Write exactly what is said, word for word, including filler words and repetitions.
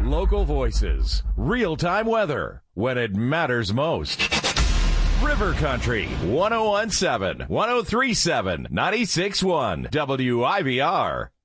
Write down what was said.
Local voices, real-time weather, when it matters most. River Country, one oh one point seven, one oh three point seven, ninety-six point one, W I V R.